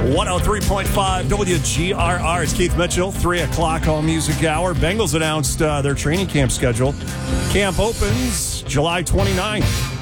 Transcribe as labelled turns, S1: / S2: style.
S1: 103.5 WGRR. It's Keith Mitchell, 3 o'clock All Music Hour. Bengals announced their training camp schedule. Camp opens July 29th.